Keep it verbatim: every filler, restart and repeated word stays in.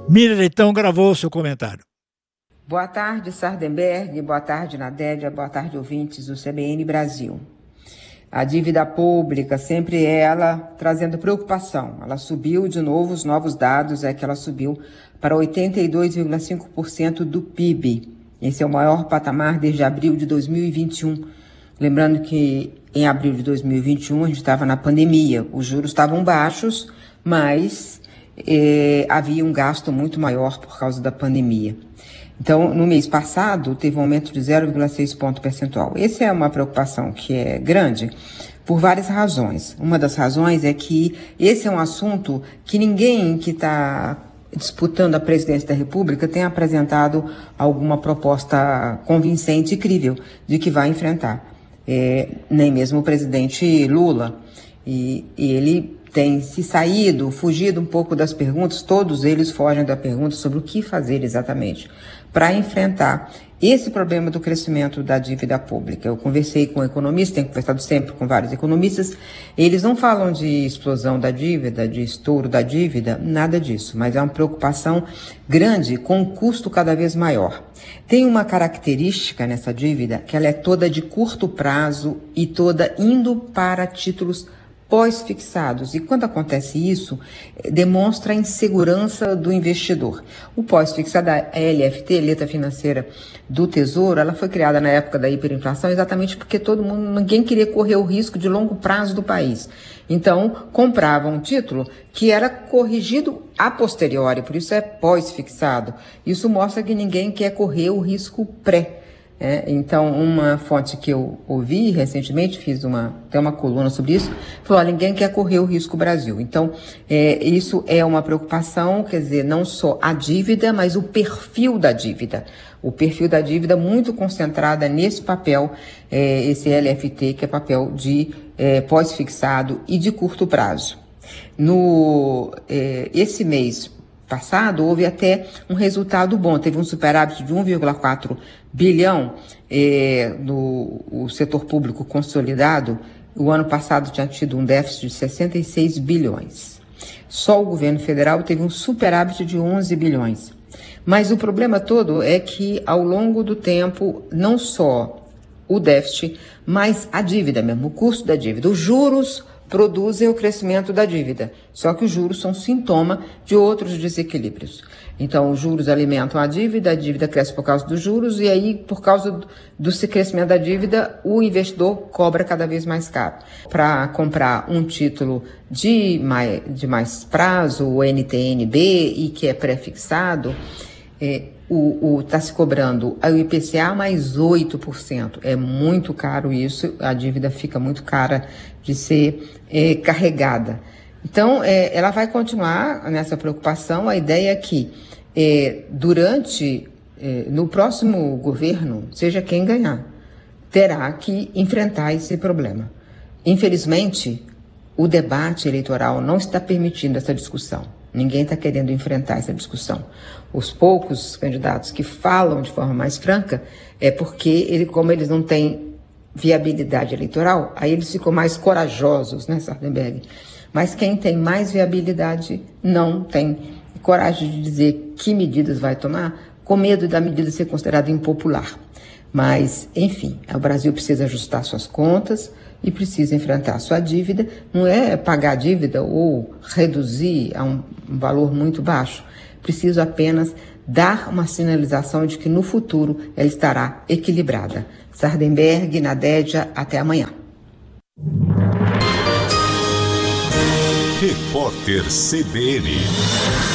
Miriam Leitão gravou o seu comentário. Boa tarde, Sardenberg, boa tarde, Nadédia, boa tarde, ouvintes do C B N Brasil. A dívida pública, sempre ela trazendo preocupação. Ela subiu de novo, os novos dados é que ela subiu para oitenta e dois vírgula cinco por cento do P I B. Esse é o maior patamar desde abril de dois mil e vinte e um. Lembrando que em abril de dois mil e vinte e um a gente estava na pandemia, os juros estavam baixos, mas eh, havia um gasto muito maior por causa da pandemia. Então, no mês passado, teve um aumento de zero vírgula seis ponto percentual. Essa é uma preocupação que é grande por várias razões. Uma das razões é que esse é um assunto que ninguém que está disputando a presidência da República tem apresentado alguma proposta convincente e crível de que vai enfrentar. É, nem mesmo o presidente Lula. E, e ele tem se saído, fugido um pouco das perguntas, todos eles fogem da pergunta sobre o que fazer exatamente para enfrentar esse problema do crescimento da dívida pública. Eu conversei com economistas, tenho conversado sempre com vários economistas, eles não falam de explosão da dívida, de estouro da dívida, nada disso, mas é uma preocupação grande com um custo cada vez maior. Tem uma característica nessa dívida que ela é toda de curto prazo e toda indo para títulos pós-fixados. E quando acontece isso, demonstra a insegurança do investidor. O pós-fixado, a L F T, Letra Financeira do Tesouro, ela foi criada na época da hiperinflação exatamente porque todo mundo, ninguém queria correr o risco de longo prazo do país. Então, comprava um título que era corrigido a posteriori, por isso é pós-fixado. Isso mostra que ninguém quer correr o risco pré. É, então, uma fonte que eu ouvi recentemente, fiz uma, até uma coluna sobre isso, falou, olha, ninguém quer correr o risco Brasil. Então, é, isso é uma preocupação, quer dizer, não só a dívida, mas o perfil da dívida. O perfil da dívida muito concentrada nesse papel, é, esse L F T, que é papel de é, pós-fixado e de curto prazo. No, é, esse mês passado, houve até um resultado bom. Teve um superávit de um vírgula quatro bilhão eh, no o setor público consolidado. O ano passado tinha tido um déficit de sessenta e seis bilhões. Só o governo federal teve um superávit de onze bilhões. Mas o problema todo é que, ao longo do tempo, não só o déficit, mas a dívida mesmo, o custo da dívida, os juros produzem o crescimento da dívida, só que os juros são sintoma de outros desequilíbrios. Então, os juros alimentam a dívida, a dívida cresce por causa dos juros, e aí, por causa do, do crescimento da dívida, o investidor cobra cada vez mais caro. Para comprar um título de mais, de mais prazo, o N T N B, e que é pré-fixado, é, o está se cobrando o I P C A mais oito por cento. É muito caro isso, a dívida fica muito cara de ser é, carregada. Então, é, ela vai continuar nessa preocupação. A ideia é que é, durante, é, no próximo governo, seja quem ganhar, terá que enfrentar esse problema. Infelizmente, o debate eleitoral não está permitindo essa discussão. Ninguém está querendo enfrentar essa discussão. Os poucos candidatos que falam de forma mais franca é porque, ele, como eles não têm viabilidade eleitoral, aí eles ficam mais corajosos, né, Sardenberg? Mas quem tem mais viabilidade não tem coragem de dizer que medidas vai tomar, com medo da medida ser considerada impopular. Mas, enfim, o Brasil precisa ajustar suas contas e precisa enfrentar sua dívida. Não é pagar a dívida ou reduzir a um valor muito baixo. Preciso apenas dar uma sinalização de que no futuro ela estará equilibrada. Sardenberg, Nadédia, até amanhã. Repórter C B N.